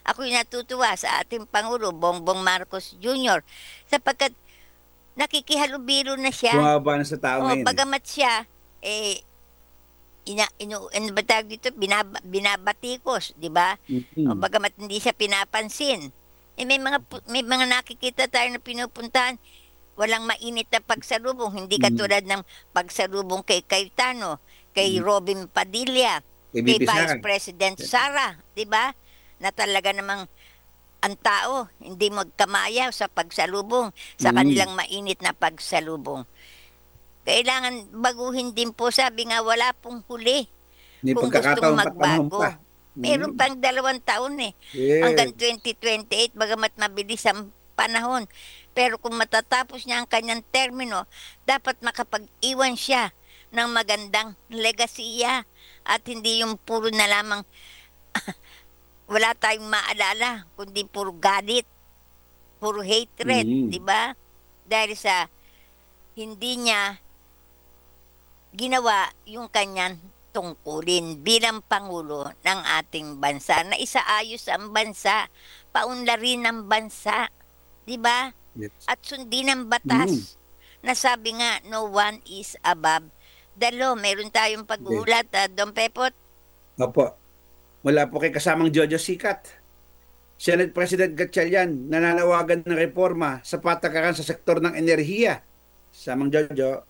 Ako'y natutuwa sa ating Pangulo, Bongbong Marcos Jr. sapagkat nakikihalubilo na siya. Bumaba na sa tao O, ngayon eh. bagamat siya, ano ba tawag dito? Binabatikos, di ba? O, Mm. bagamat hindi siya pinapansin. May mga nakikita tayo na pinupuntahan, walang mainit na pagsalubong, hindi Mm. katulad ng pagsalubong kay Cayetano, kay Mm. Robin Padilla, Kay kay BP Vice Sara. President Sara, di ba? Na talaga namang ang tao hindi magkamaya sa pagsalubong, sa Mm. kanilang mainit na pagsalubong. Kailangan baguhin din po, sabi nga wala pong huli May kung gustong pagkakataon pa, panahon pa. magbago. Meron Mm. pang 2 taon eh. Hanggang Yes. 2028, bagamat mabilis ang panahon. Pero kung matatapos niya ang kanyang termino, dapat makapag-iwan siya ng magandang legasiya at hindi yung puro na lamang wala tayong maalala, kundi puro galit, puro hatred, di Mm. ba? Dahil sa hindi niya ginawa yung kanyang tungkulin bilang Pangulo ng ating bansa na isaayos ang bansa, paunlarin ang bansa, di ba? Yes. At sundin ang Mm. batas na sabi nga, no one is above the law. Meron tayong Okay. pag-uulat, Don Pepot. Opo. Mula po kay kasamang Jojo Sikat. Senate President Gatchalian nananawagan ng reforma sa patakaran sa sektor ng enerhiya. Samang Jojo.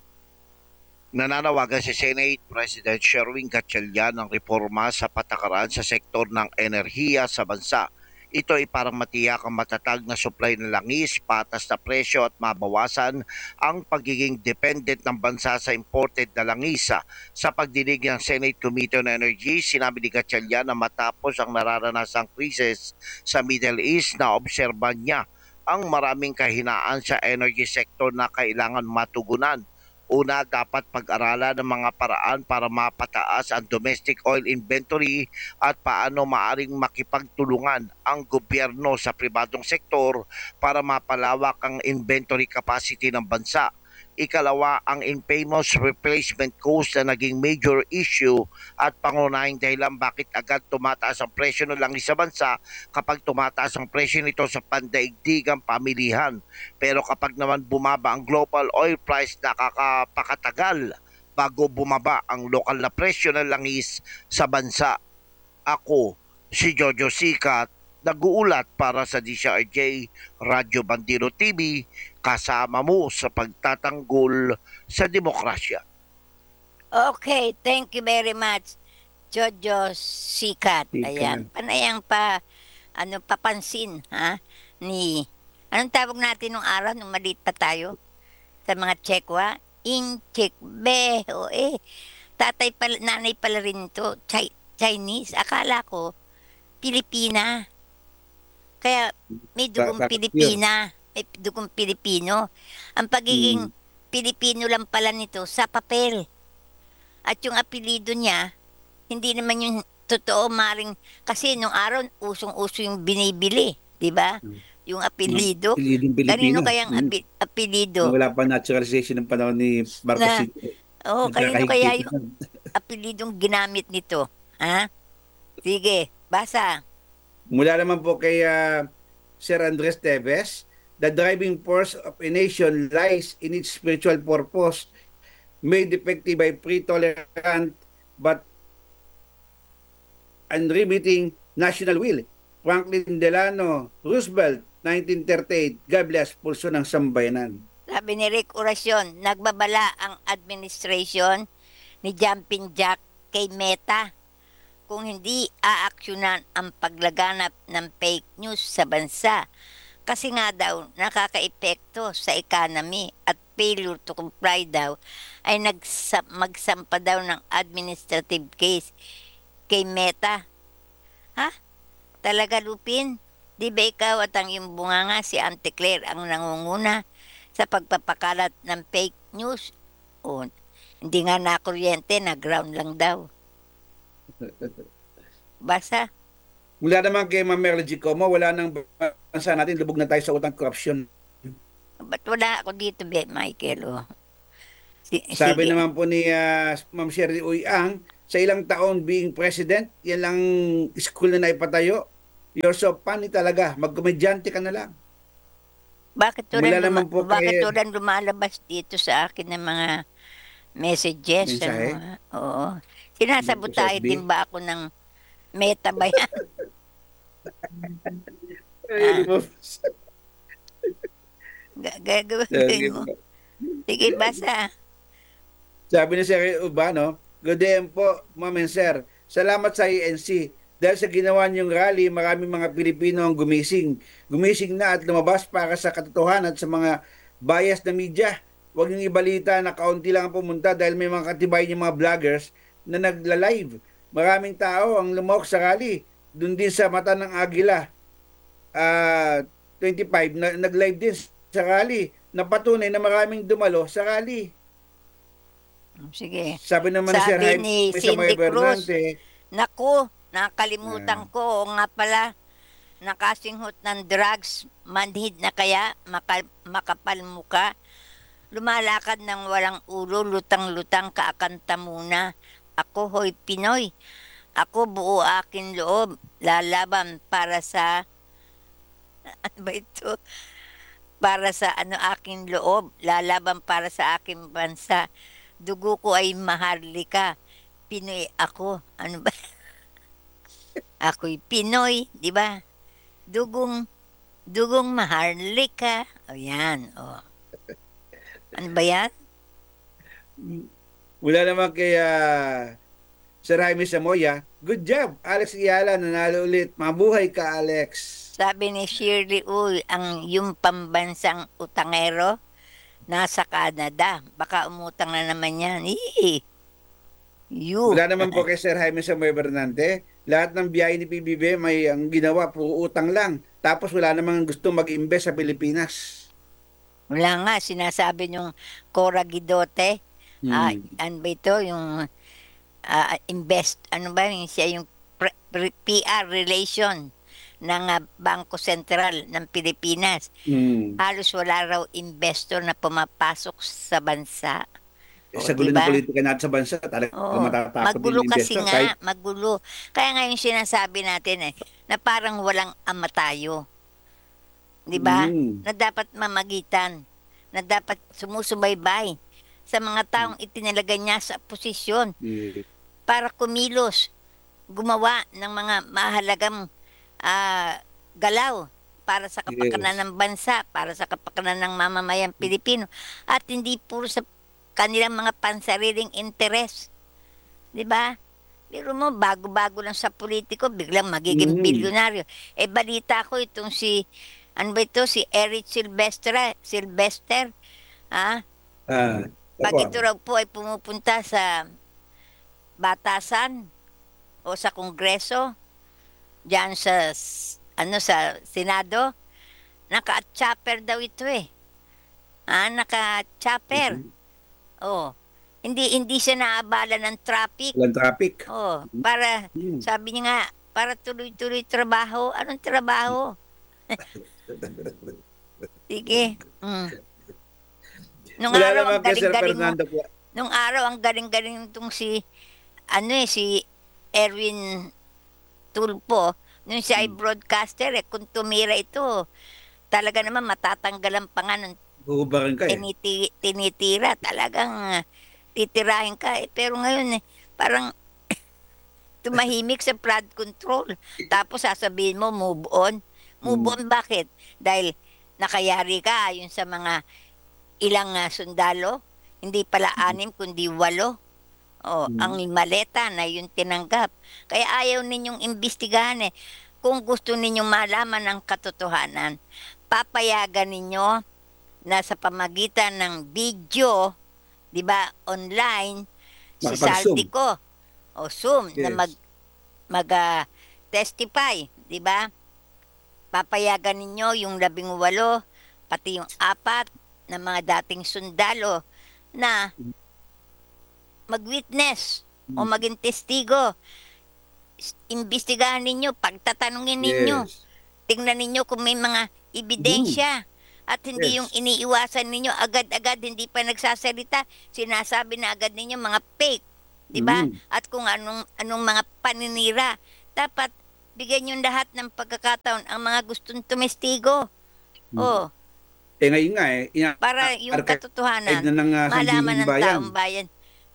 Nananawagan si Senate President Sherwin Gatchalian ng reforma sa patakaran sa sektor ng enerhiya sa bansa. Ito ay parang matiyak ang matatag na supply ng langis, patas na presyo at mabawasan ang pagiging dependent ng bansa sa imported na langis. Sa pagdinig ng Senate Committee on Energy, sinabi ni Gatchalian na matapos ang nararanasang krisis sa Middle East na obserban niya ang maraming kahinaan sa energy sector na kailangan matugunan. Una, dapat pag-aralan ng mga paraan para mapataas ang domestic oil inventory at paano maaring makipagtulungan ang gobyerno sa pribadong sektor para mapalawak ang inventory capacity ng bansa. Ikalawa, ang infamous replacement cost na naging major issue at pangunahing dahilan bakit agad tumataas ang presyo ng langis sa bansa kapag tumataas ang presyo nito sa pandaigdigang pamilihan. Pero kapag naman bumaba ang global oil price, nakakapakatagal bago bumaba ang lokal na presyo ng langis sa bansa. Ako, si Jojo Sikat, nag-uulat para sa DCRJ Radyo Bandero TV, kasama mo sa pagtatanggol sa demokrasya. Okay, thank you very much, Jojo Sikat. Sikat. Ayan, panayang papansin, ha, ni, anong tawag natin nung araw, nung maliit pa tayo, sa mga Tsekwa? Inchikbe, o tatay pala, nanay pala rin to, Chinese. Akala ko, Pilipina. Kaya may dugong Bakit yun? Pilipina, may dugong Pilipino. Ang Mm. pagiging Pilipino lang pala nito sa papel. At yung apelido niya, hindi naman yung totoo maring, kasi nung araw, usong-uso yung binibili, di ba? Yung apelido. Pilipinong Kanino Pilipino. kayang Mm. apelido Nung wala pa naturalization ng panahon ni Marcos na, Sr. kanino kaya Nagkakahigpitan yung nun. apelidong ginamit nito? Ha? Sige, basa. Mula naman po kay Sir Andres Teves, the driving force of a nation lies in its spiritual purpose, made effective by pre-tolerant but unremitting national will. Franklin Delano Roosevelt, 1938, God bless, pulso ng sambayanan. Sabi ni Rick Orasyon, nagbabala ang administration ni Jumping Jack kay Meta kung hindi aaksyonan ang paglaganap ng fake news sa bansa. Kasi nga daw, nakakaepekto sa economy at failure to comply daw ay magsampa daw ng administrative case kay Meta. Ha? Talaga, Lupin? Di ba ikaw at ang iyong bunganga si Auntie Claire ang nangunguna sa pagpapakalat ng fake news? O, hindi nga na kuryente, na ground lang daw. Basta, Mula naman kay Ma'am Merle G. Como, wala nang bansa natin, lubog na tayo sa utang korupsyon. ba't wala ako dito, Michael? O, Sabi sige. naman po ni Ma'am Sherry Uy Ang, sa ilang taon being president, yan lang school na naipatayo. You're so funny talaga. Magkomedyante ka na lang. Mula naman po bakit kay tulan lumalabas dito sa akin ng mga messages, mensahe, oo. sa Sinasabotahe din FB. ba ako ng Meta ba yan? Ay, Ah, mo. gagawin mo. Sige, basa. Sabi ni Sir Urbano, good day po, Ma'am and Sir. Salamat sa INC. Dahil sa ginawa niyong rally, maraming mga Pilipino ang gumising. Gumising na at lumabas para sa katotohanan at sa mga bias na media. Huwag niyong ibalita na kaunti lang ang pumunta dahil may mga katibay niyong mga vloggers na nagla-live. Maraming tao ang lumawak sa rally. Doon din sa mata ng Agila, 25, nag-live din sa rally. Napatunay na maraming dumalo sa rally. Sige. Sabi naman ni Sir Sabi Jaime ni Samuel Cindy Cruz, Bernante, naku, nakalimutan ah, ko. Oo nga pala, nakasinghot ng drugs, manhid na kaya, makapal muka. Lumalakad ng walang ulo, lutang-lutang, kaakanta muna. Ako, hoy Pinoy. Ako, buo akin loob. Lalaban para sa, ano ba ito? Para sa aking loob. Lalaban para sa aking bansa. Dugo ko ay maharlika. Pinoy ako. Ano ba? Ako'y Pinoy, di ba? Dugong maharlika. O yan, o. Ano ba yan? mula naman kay Sir Jaime Samoya, good job, Alex Iyala, nanalo ulit. Mabuhay ka, Alex. Sabi ni Shirley Uy, yung pambansang utangero, nasa Canada. Baka umutang na naman yan. You. Mula naman po kay Sir Jaime Samuel Bernante, lahat ng biyahe ni PBB may ang ginawa, puro utang lang. Tapos wala namang gusto mag-invest sa Pilipinas. Wala nga, sinasabi niyong Cora Guidote, Hmm. ano ba ito, yung ano ba, siya yung PR relation ng Bangko Sentral ng Pilipinas. Hmm. Halos wala raw investor na pumapasok sa bansa. O, Sa gulo ng diba? politika natin sa bansa, talagang Oo, matatakot din magulo yung kasi investor. nga, magulo. Kaya nga yung sinasabi natin na parang walang ama tayo. 'Di ba? Hmm. Na dapat mamagitan, na dapat sumusubaybay sa mga taong itinalaga niya sa posisyon Hmm. para kumilos, gumawa ng mga mahalagang galaw para sa kapakanan Yes. ng bansa, para sa kapakanan ng mamamayang Pilipino, at hindi puro sa kanilang mga pansariling interes. 'Di ba? Pero mo, bago-bago lang sa politiko, biglang magiging Hmm. bilyonaryo. Balita ko itong ano ba ito, si Eric Sylvester, ah, Ah, pag opo. ito raw po ay pumupunta sa batasan o sa kongreso, diyan sa Senado, naka-chopper daw ito naka-chopper. Mhm. Oh, hindi siya naabala ng traffic. Walang traffic. Oh, para, Hmm. sabi niya nga, para tuloy-tuloy trabaho. Anong trabaho? Sige. Nung Wala araw naman ang kay Sir galing-galing mo. Fernando po. Nung araw ang galing-galing itong si Erwin Tulpo. Nung siya ay broadcaster, kung tumira ito, talaga naman matatanggalan pa nga ng Huhubarin ka tinitira. Talagang titirahin ka. Pero ngayon, parang tumahimik sa flood control. Tapos sasabihin mo, move on. Move Hmm. on bakit? Dahil nakayari ka ayon sa mga ilang sundalo. Hindi pala 6, kundi 8. Oh, ang maleta na yung tinanggap. Kaya ayaw ninyong imbestigahan. Kung gusto ninyong malaman ang katotohanan, papayagan ninyo na sa pamagitan ng video, 'di ba, online, si Makapag-Zoom. Saldico o Zoom na Yes. testify, 'di ba? Papayagan ninyo yung 18, pati yung 4 na mga dating sundalo na mag-witness o maging testigo. Imbestigahan ninyo, pagtatanungin ninyo, Yes. tingnan ninyo kung may mga ebidensya. At hindi Yes. yung iniiwasan ninyo agad-agad, hindi pa nagsasalita, sinasabi na agad ninyo mga fake, 'di ba? Mm. At kung anong mga paninira, dapat bigyan yung lahat ng pagkakataon ang mga gustong tumestigo. Oh, Ngayon nga para yung ina-archive katotohanan na ng malaman Sandigan ng Bayan. taong bayan.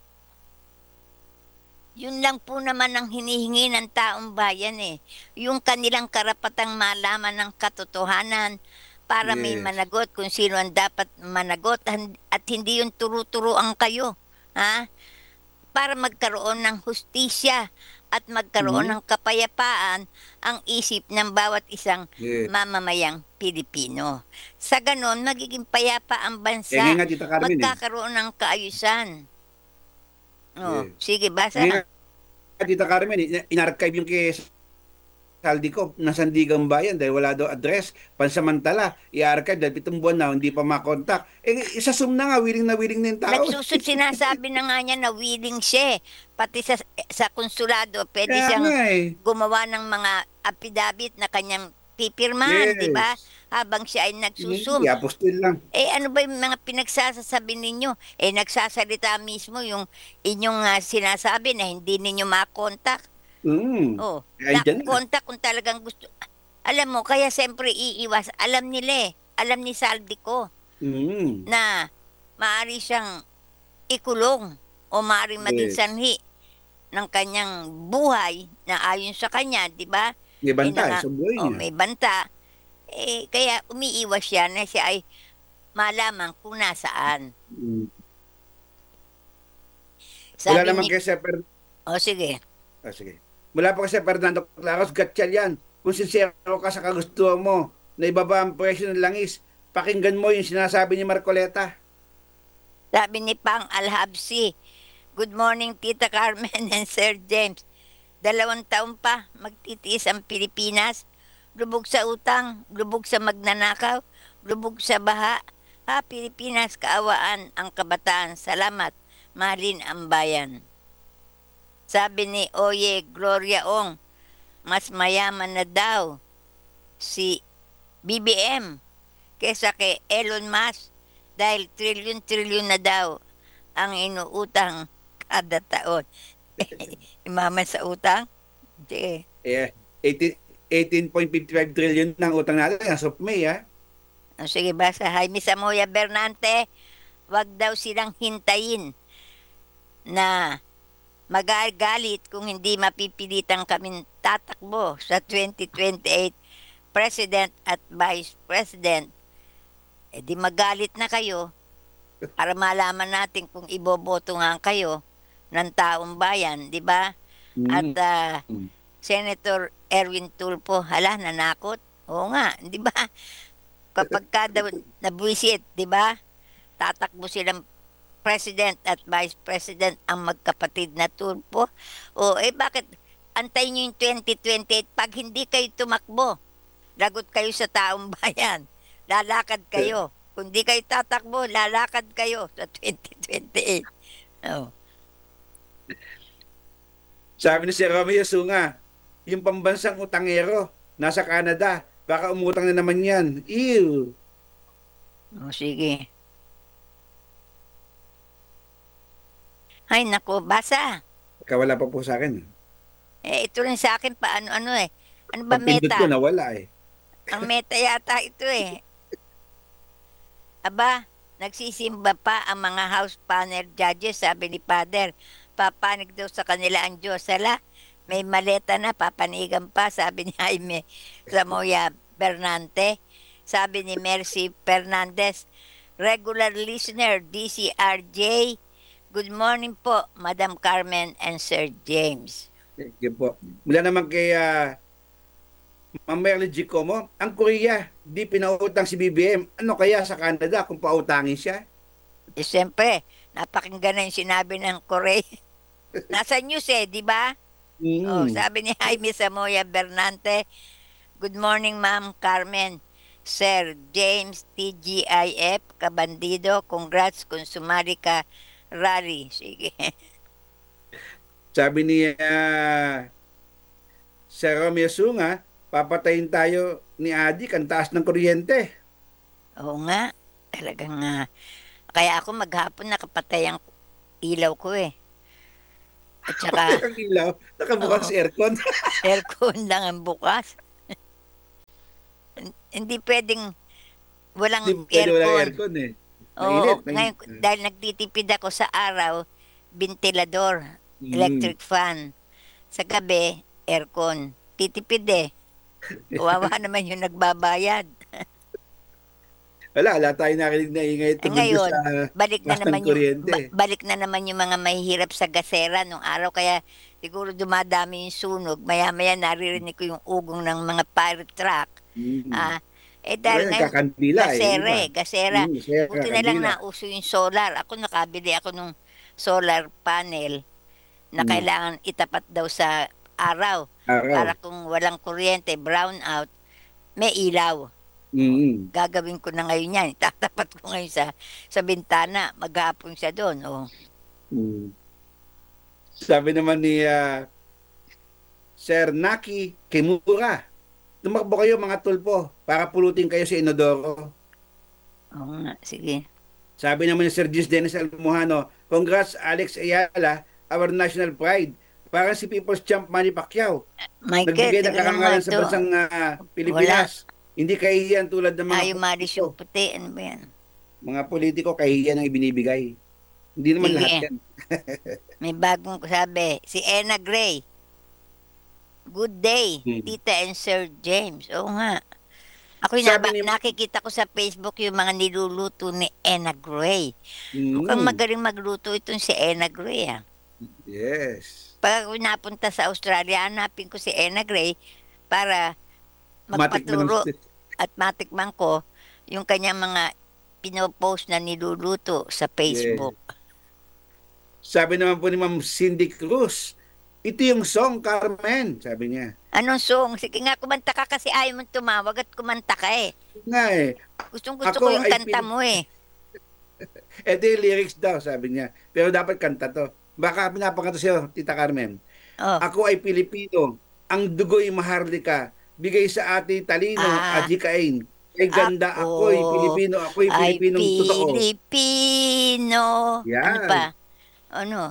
Yun lang po naman ang hinihingi ng taong bayan eh. Yung kanilang karapatang malaman ng katotohanan para may Yes. managot kung sino ang dapat managot at hindi yung turu-turuan kayo. Ha? Para magkaroon ng hustisya at magkaroon Mhm. ng kapayapaan ang isip ng bawat isang Yes. mamamayang Pilipino. Sa ganon, magiging payapa ang bansa. Ngayon nga, Tita Carmen Magkakaroon ng kaayusan. Oh, Yes. sige, basa. Ngayon nga, Tita Carmen, in-archive yung kay Saldi ko na Sandigan Bayan dahil wala daw address, pansamantala, i-archive dahil 7 buwan na, hindi pa makontak. Isa sum na nga, willing na yung tao. Sinasabi na nga niya na willing siya eh. Pati sa konsulado, pwede Kaya siyang nga gumawa ng mga affidavit na kanyang pipirmahan, di ba? Yes. Habang siya ay nagsusum. Hindi, apostol lang. Ano ba yung mga pinagsasabi ninyo? Nagsasalita mismo yung inyong sinasabi na hindi ninyo makontak. Oh, Andyan na. kontak kung talagang gusto. Alam mo, kaya siyempre iiwas. Alam nila eh. Alam ni Saldi ko na maaari siyang ikulong o maaari maging Yes. sanhi ng kanyang buhay na ayon sa kanya, di ba? May banta, na nga- sa buhay niya. may banta. Kaya umiiwas siya na siya ay malaman kung nasaan. Wala Sabi naman ni... kay Sir sige. sige. Mula pa kasi Fernando Claros, gatsyal yan. Kung sincero ka sa kagustuhan mo na ibaba ang presyo ng langis, pakinggan mo yung sinasabi ni Marcoleta. Sabi ni Pang Alhabsi, good morning Tita Carmen and Sir James. 2 taon pa magtitiis ang Pilipinas. Lubog sa utang, lubog sa magnanakaw, lubog sa baha. Pilipinas, kaawaan ang kabataan. Salamat, mahalin ang bayan. Sabi ni Oye Gloria Ong, mas mayaman na daw si BBM kesa kay Elon Musk dahil trilyon-trilyon na daw ang inuutang kada taon. Imaman sa utang? Hindi. 18.55 trillion ng utang natin as of May. Sige, basa. Jaime Samoya Bernante, wag daw silang hintayin na magagalit kung hindi mapipilitan kaming tatakbo sa 2028 President at Vice President. Di magalit na kayo para malaman natin kung iboboto nga kayo ng taong bayan, di ba? At Senator Erwin Tulfo, nanakot? Oo nga, di ba? Kapag ka daw nabwisit, di ba? Tatakbo silang President at Vice President ang magkapatid na Tulfo. Bakit antayin nyo yung 2028 pag hindi kayo tumakbo? Lagot kayo sa taong bayan. Lalakad kayo. Kung di kayo tatakbo, lalakad kayo sa 2028. Oh. Sabi ni si Romeo Sunga, yung pambansang utangero, nasa Canada, baka umutang na naman yan. Ew! Sige. Ay, nako, basa. Wala pa po sa akin. Ito rin sa akin pa, ano eh. Ano ba Pagpindot meta? ko, nawala eh. Ang meta yata ito eh. Aba, nagsisimba pa ang mga House panel judges, sabi ni Father. Papanig daw sa kanila ang Diyos. May maleta na, papanigan pa, sabi ni Jaime Samoya Bernante. Sabi ni Mercy Fernandez, regular listener, DCRJ. Good morning po, Madam Carmen and Sir James. Thank you po. Mula naman kay Ma'am Merly Gicomo, ang Korea, di pinautang si BBM. Ano kaya sa Canada kung pautangin siya? Siyempre, napakinggan na yung sinabi ng Korea. Nasa news di ba? Sabi ni Jaime Samoya Bernante, good morning Ma'am Carmen, Sir James TGIF, kabandido, congrats kung sumali ka rally. Sige. Sabi ni Sir Romeo Sunga, papatayin tayo ni Adi, ang taas ng kuryente. Oo nga, talagang kaya ako maghapon nakapatay ang ilaw ko At saka, Ang ilaw, nakabukas oo, aircon. aircon lang ang bukas. Hindi pwedeng Hindi walang pwede walang aircon. aircon eh. Oo, Mainit. ngayon, dahil nagtitipid ako sa araw, ventilador, Mm. electric fan. Sa gabi, aircon. Titipid eh. Kawawa naman yung nagbabayad. Wala tayong narinig na ingay Eh tungkol doon sa ngayon, balik na taas ng naman yung kuryente. balik na naman yung mga mahihirap sa gasera nung araw kaya siguro dumadami yung sunog. Maya-maya naririnig ko yung ugong ng mga pirate truck. Mm. Ah, dahil Ngayon, ngayon kakandila eh, di gasera ba? gasera. Kaya Buti na lang kakandila. nauso yung solar. Ako nakabili ako nung solar panel na Mm. kailangan itapat daw sa araw Araw. para kung walang kuryente, brown out, may ilaw. Mm. Gagawin ko na ngayon yan. Tatapat ko ngayon sa bintana. Maghapon siya doon. Oh. Mm. Sabi naman ni Sir Naki Kimura, tumakbo kayo mga tulpo para pulutin kayo sa inodoro. Oo nga, sige. Sabi naman ni Sir Gis Dennis Almohano, congrats Alex Ayala, our national pride. Parang si People's Champ Manny Pacquiao. Michael, Nagbigay ng tignan mo nga karangalan sa ito. bansang Wala. Pilipinas. Hindi kahihiyan tulad ng mga Ayaw malis yung politiko. puti. Ano ba yan? Mga politiko, kahihiyan ang ibinibigay. Hindi naman lahat Sige. yan. May bagong sabi. Si Ena Gray. Good day, Hmm. Tita and Sir James. Oo nga. Ako Sabi ni... nakikita ko sa Facebook yung mga niluluto ni Ena Gray. Mukhang Mm, magaling magluto itong si Ena Gray. Ah. yes. Pag ako napunta sa Australia, hanapin ko si Ena Gray para Matik na ng... magpaturo at matikman ko yung kanyang mga pinopost na niluluto sa Yes. Facebook. Sabi naman po ni Ma'am Cindy Cruz, ito yung song, Carmen, sabi niya. Anong song? Sige nga, kumanta ka kasi ayaw mong tumawag at kumanta ka eh. Nga eh, Gustong gusto Ako ko yung ay kanta mo eh. ito yung lyrics daw, sabi niya. Pero dapat kanta to. Baka pinapakanta sa'yo, Tita Carmen. Oh. Ako ay Pilipino, ang dugo'y maharlika, bigay sa ating talino, Ah. adhikain. Kay ganda, Ako ako'y ay Pilipinong totoo. Pilipino. Ano Yan. pa? Ano?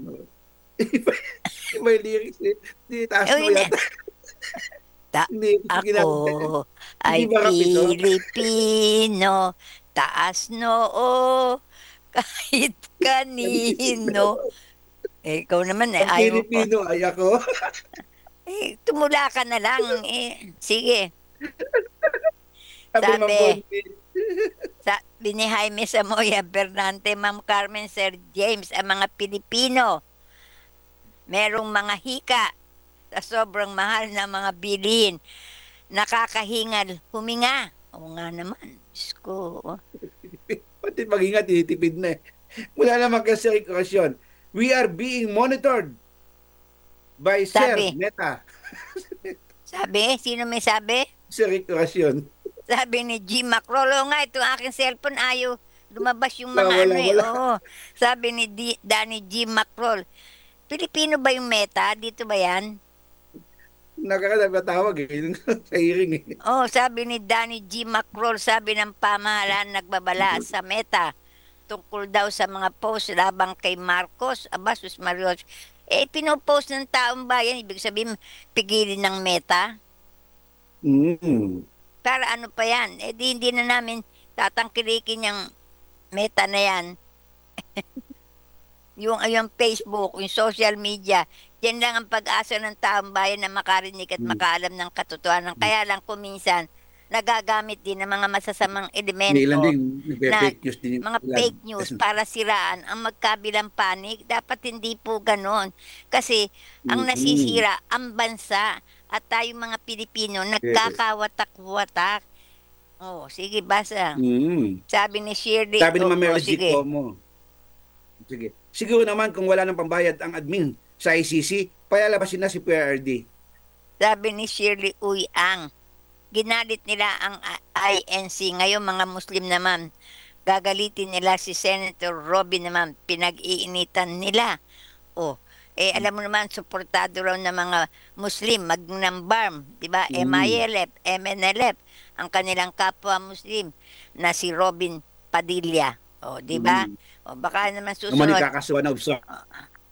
May lyrics eh. Hindi, taas Oh, mo yun yata. Ta- Hindi, Ako ay Hindi ba kapito? Pilipino. Taas noo. Kahit kanino. Ikaw naman eh. Ang Ayaw mo pa. Pilipino ay ako. Tumula ka na lang. Sige. Sabi naman po, Sabi ni Jaime Samoya Bernante, Ma'am Carmen, Sir James, ang mga Pilipino, merong mga hika sa sobrang mahal na mga bilihin. Nakakahingal, huminga. Oo nga naman. Diyos ko. pati mag-ingat, titipid na eh. Mula naman kasi sa rekurasyon, we are being monitored by Sabi. Sir Meta. Sabi, sino may sabi? Sa rekurasyon. Sabi ni G. Macrolo nga, ito ang aking cellphone, ayaw lumabas yung mga Wala. Oo. Sabi ni Danny G. Macrol, Pilipino ba yung Meta? Dito ba yan? Nakakatawag eh. Sa hearing eh. Oh, sabi ni Danny G. Macrol, sabi ng pamahalaan nagbabala sa Meta tungkol daw sa mga post labang kay Marcos, Abasus Marios. Pinopost ng taong bayan, ibig sabihin pigilin ng Meta. Mm. Para ano pa yan? Hindi na namin tatangkilikin yung Meta na yan. yung Facebook, yung social media, yan lang ang pag-asa ng taong bayan na makarinig at makaalam ng katotohanan. Kaya lang kuminsan, nagagamit din ng mga masasamang May elemento ilan din, na fake news din. mga fake news para siraan ang magkabilang panig. Dapat hindi po ganon. Kasi ang nasisira ang bansa at tayong mga Pilipino nagkakawatak-watak. Oh, sige, basa. Sabi ni Shirley. Sabi ni Ma'am Meryl G. sige. Como. Sige. Siguro naman kung wala nang pambayad ang admin sa ICC, palalabasin na si PRD. Sabi ni Shirley Uyang, ginalit nila ang INC. Ngayon mga Muslim naman, gagalitin nila si Senator Robin naman, pinag-iinitan nila. Oh, alam mo naman, suportado raw ng mga Muslim, magnambarm, di ba? MILF, MNLF, ang kanilang kapwa Muslim na si Robin Padilla. O, di ba? O, baka naman Naman susunod. ikakasuhan na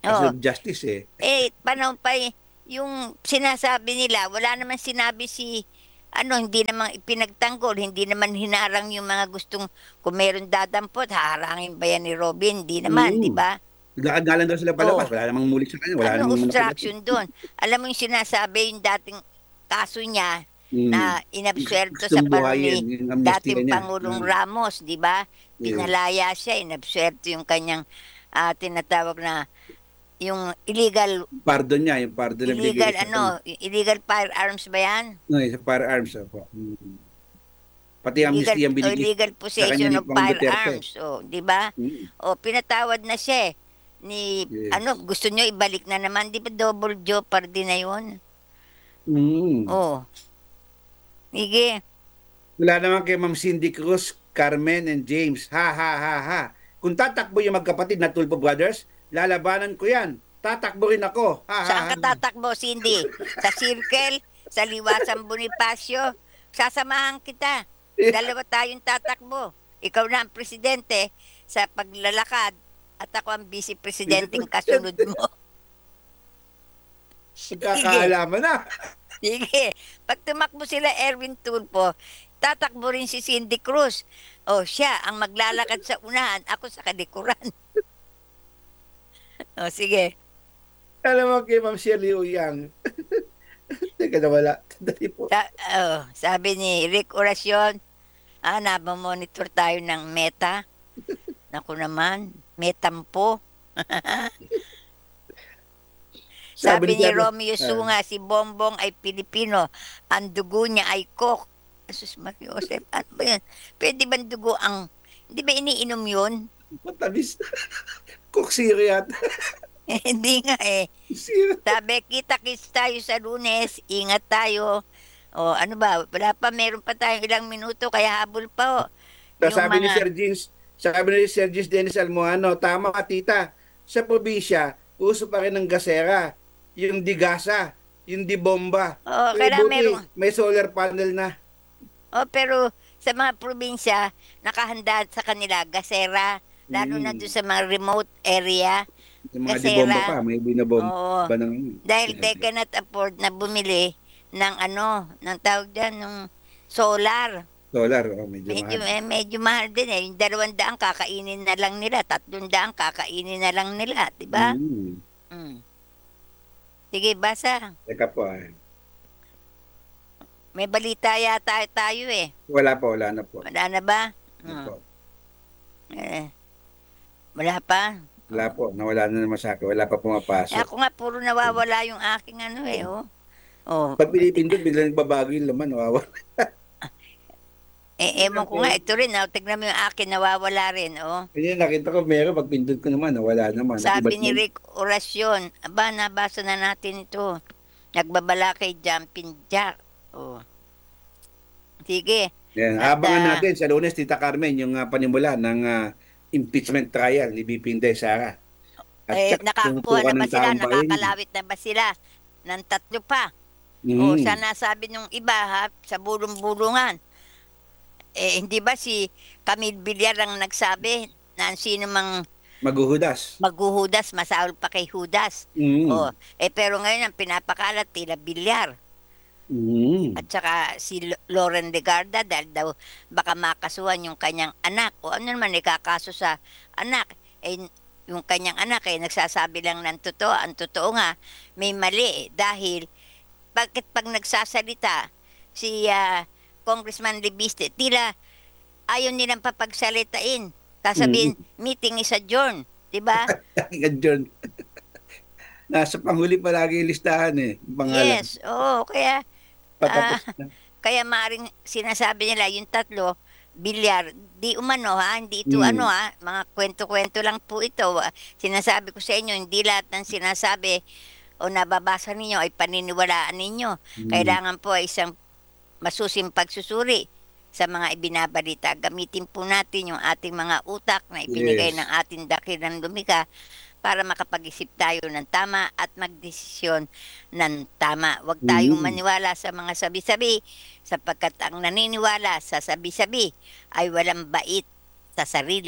Oo. of justice eh. Panahon pa yung sinasabi nila, wala naman sinabi si, hindi naman ipinagtanggol, hindi naman hinarang yung mga gustong, kung meron dadampot, haharangin ba yan ni Robin? Hindi naman, di Mm. ba? Nagkagalan daw sila palabas. Oh, Wala namang muli sa kanya. Wala ano namang manakilati. obstruction doon? Alam mo yung sinasabi, yung dating kaso niya Mm. na inabsuelto sa Gustong panahon buhayin ni yung amnesty dating niya. Pangulong Ramos, di ba? Yes. Pinalaya siya, inabsuelto yung kanyang tinatawag na yung illegal Pardon niya, yung pardon na binigay illegal sa kanya. illegal firearms ba yan? No, sa firearms. Opo. Pati Illegal amnesty ang binigay illegal sa kanya possession ni of Pang Duterte. firearms, di ba? Mm. Pinatawad na siya ni Yes. gusto nyo ibalik na naman, di ba double jeopardy na yun? Mm. Oh, sige. Wala naman kay Ma'am Cindy Cruz, Carmen and James. Ha ha ha ha. Kung tatakbo yung magkapatid na Tulfo Brothers, lalabanan ko yan. Tatakbo rin ako. Ha ha Saan ha. ka tatakbo, Cindy? Sa Circle? Sa Liwasang Bonifacio? Sasamahan kita. Dalawa tayong tatakbo. Ikaw na ang presidente sa paglalakad at ako ang vice-presidenteng kasunod mo. Magkakaalaman na. Sige. Pag tumakbo sila Erwin Tulfo, tatakbo rin si Cindy Cruz. Siya ang maglalakad sa unahan, ako sa kalikuran. Sige. Alam mo kay Ma'am Shirley Uyang. Teka na wala. Dali po. Sabi ni Rick Oracion, nabamonitor tayo ng Meta. Naku naman, Metampo. Sabi ni Romeo Sunga, si Bongbong ay Pilipino, ang dugo niya ay Coke. Jesus Mario Joseph, ano ba yan? Pwede ba dugo ang, hindi ba iniinom yun? Matamis. Kuksiro yata. Hindi nga eh. Kuksiro. Sabi, kita-kits tayo sa Lunes, ingat tayo. Ano ba, wala pa, meron pa tayong ilang minuto, kaya habol pa. Sabi ni Sir Jeans Dennis Almohano, tama tita, sa probinsya, uso pa rin ng gasera, yung digasa, yung dibomba. Kailangan meron. May solar panel na. Pero sa mga probinsya, nakahanda sa kanila gasera, lalo na doon sa mga remote area. Yung mga Gasera. dibomba pa, may binabomba pa ng... Dahil they cannot afford na bumili ng ng tawag dyan, ng solar. Solar, medyo mahal. Medyo mahal din eh. Yung 200 kakainin na lang nila, 300 kakainin na lang nila, di ba? Sige, basa. Teka po. May balita yata tayo eh. Wala na po. Wala na ba? Wala pa? Wala po, nawala na naman sa akin. Wala pa pumapasok. Ako nga, puro nawawala yung aking Pag pinipindot, biglang nagbabago yung laman, nawawala. Ewan ko nga, ito rin, tignan mo yung akin, nawawala rin, Kaya nakita ko, meron, pag pindot ko naman, nawala naman. Sabi ni Rick Oracion, nabasa na natin ito. Nagbabala kay Jumping Jack. Sige. Yan, abangan natin sa Lunes, Tita Carmen, yung panimula ng impeachment trial ni BP Inday Sara. Nakakuha na ba sila? Nakakalawit na ba sila? Ng 3 pa. Sana sabi nung iba sa bulong-bulungan. Hindi ba si Camille Villar ang nagsabi na sino mang maghuhudas, masaol pa kay Judas. Pero ngayon ang pinapakalat tila Villar. At saka si Lauren Legarda dahil daw baka makasuhan yung kanyang anak o ano naman ikakaso sa anak. Yung kanyang anak nagsasabi lang ng totoo. Ang totoo nga may mali dahil bakit pag nagsasalita si Congressman Libiste tila ayaw nilang papagsalitain. Sasabihin meeting is adjourned, di ba? Adjourned. Nasa panghuli palagi yung listahan pangalan. Yes, kaya kaya maaaring sinasabi nila yung 3, Villar, di umano hindi ito mga kwento-kwento lang po ito. Sinasabi ko sa inyo, hindi lahat ng sinasabi o nababasa ninyo ay paniniwalaan ninyo. Kailangan po ay isang masusing pagsusuri sa mga ibinabalita. Gamitin po natin yung ating mga utak na ibinigay ng ating dakilang lumika para makapag-isip tayo ng tama at magdesisyon ng tama. Huwag tayong maniwala sa mga sabi-sabi sapagkat ang naniniwala sa sabi-sabi ay walang bait sa sarili.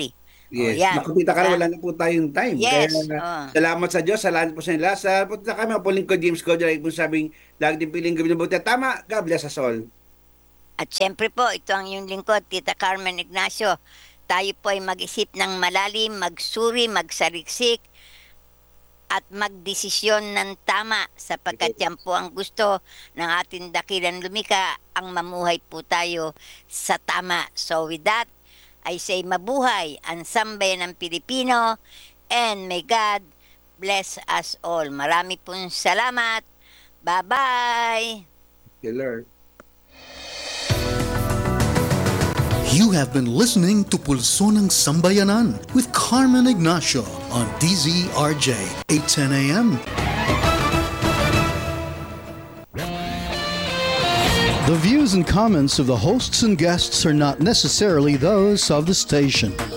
Yes. yan. Nakapita ka na, Diba? wala na po tayong time. Yes. Kaya salamat sa Diyos, salamat po sa inyo lahat. Sa punta kami, puling ko James Cody, like po sabing, lagi din piling gabi ng buti. Tama, God bless us all. At syempre po, ito ang iyong lingkod, Tita Carmen Ignacio. Tayo po ay mag-isip ng malalim, magsuri, magsaliksik, at magdesisyon ng tama sapagkat yan po ang gusto ng ating dakilang lumika, ang mamuhay po tayo sa tama. So with that, I say mabuhay ang sambayan ng Pilipino and may God bless us all. Marami pong salamat. Bye-bye! Killer. You have been listening to Pulso ng Sambayanan with Carmen Ignacio on DZRJ 810 AM. The views and comments of the hosts and guests are not necessarily those of the station.